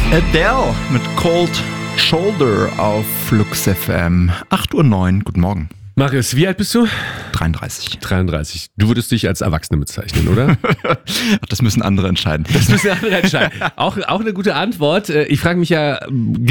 Adele mit Cold Shoulder auf Flux FM. 8:09 Uhr, guten Morgen. Marius, wie alt bist du? 33. 33. Du würdest dich als Erwachsene bezeichnen, oder? Das müssen andere entscheiden. Das müssen andere entscheiden. Auch eine gute Antwort. Ich frage mich ja,